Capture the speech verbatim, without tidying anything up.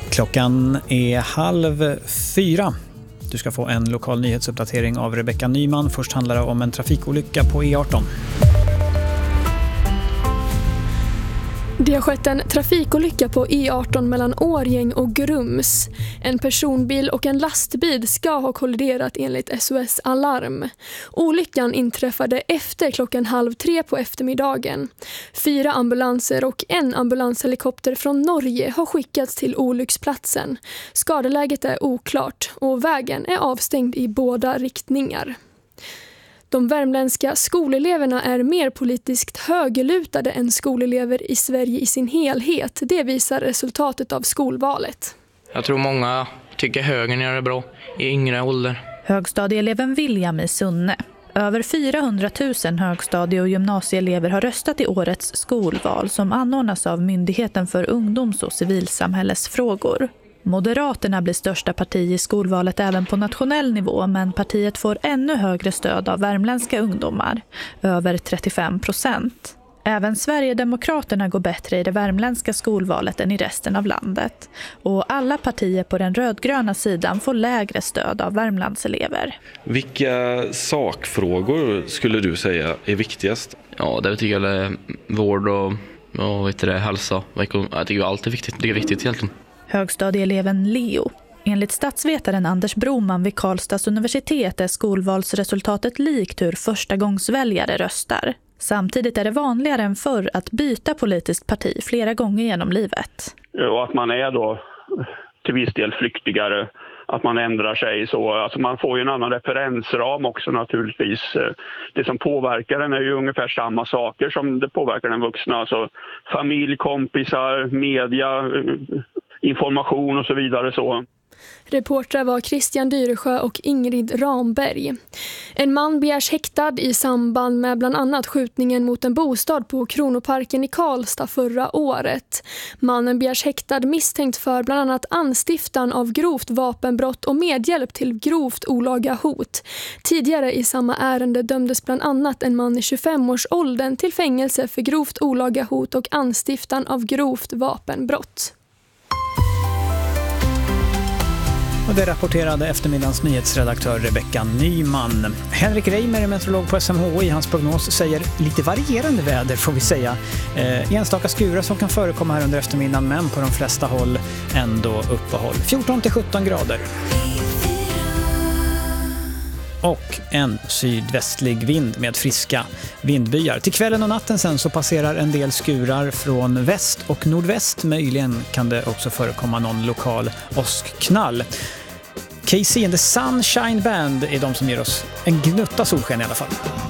Klockan är halv fyra. Du ska få en lokal nyhetsuppdatering av Rebecka Nyman. Först handlar det om en trafikolycka på E arton. Det har skett en trafikolycka på E arton mellan Årjäng och Grums. En personbil och en lastbil ska ha kolliderat enligt S O S Alarm. Olyckan inträffade efter klockan halv tre på eftermiddagen. Fyra ambulanser och en ambulanshelikopter från Norge har skickats till olycksplatsen. Skadeläget är oklart och vägen är avstängd i båda riktningar. De värmländska skoleleverna är mer politiskt högerlutade än skolelever i Sverige i sin helhet. Det visar resultatet av skolvalet. Jag tror många tycker högern gör det bra i yngre ålder. Högstadieeleven William i Sunne. Över fyrahundratusen högstadie- och gymnasieelever har röstat i årets skolval som anordnas av Myndigheten för ungdoms- och civilsamhällesfrågor. Moderaterna blir största parti i skolvalet även på nationell nivå, men partiet får ännu högre stöd av värmländska ungdomar, över trettiofem procent. Även Sverigedemokraterna går bättre i det värmländska skolvalet än i resten av landet. Och alla partier på den rödgröna sidan får lägre stöd av Värmlandselever. Vilka sakfrågor skulle du säga är viktigast? Ja, det tycker jag är vård och, och vet det, hälsa. Jag tycker allt är viktigt. Det är viktigt egentligen. Högstadieeleven Leo. Enligt statsvetaren Anders Broman vid Karlstads universitet är skolvalsresultatet likt hur förstagångsväljare röstar. Samtidigt är det vanligare än förr att byta politiskt parti flera gånger genom livet. Och att man är då till viss del flyktigare, att man ändrar sig så. Alltså man får ju en annan referensram också naturligtvis. Det som påverkar den är ju ungefär samma saker som det påverkar den vuxna. Alltså familj, kompisar, media, information och så vidare så. Reportrar var Christian Dyresjö och Ingrid Ramberg. En man begärs häktad i samband med bland annat skjutningen mot en bostad på Kronoparken i Karlstad förra året. Mannen begärs häktad misstänkt för bland annat anstiftan av grovt vapenbrott och medhjälp till grovt olaga hot. Tidigare i samma ärende dömdes bland annat en man i tjugofem-årsåldern till fängelse för grovt olaga hot och anstiftan av grovt vapenbrott. Och det rapporterade eftermiddagens nyhetsredaktör Rebecka Nyman. Henrik Reimer är meteorolog på S M H I. Hans prognos säger lite varierande väder får vi säga. Eh, enstaka skurar som kan förekomma här under eftermiddagen, men på de flesta håll ändå uppehåll. fjorton till sjutton grader. Och en sydvästlig vind med friska vindbyar. Till kvällen och natten sen så passerar en del skurar från väst och nordväst. Möjligen kan det också förekomma någon lokal åskknall. K C and the Sunshine Band är de som ger oss en gnutta solsken i alla fall.